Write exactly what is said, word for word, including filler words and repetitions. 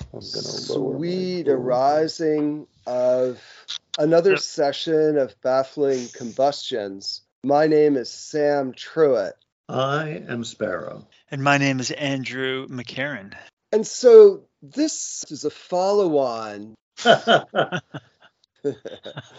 I'm gonna lower my Sweet volume. arising of another Yep. session of Baffling Combustions. My name is Sam Truitt. I am Sparrow. And my name is Andrew McCarran. And so this is a follow-on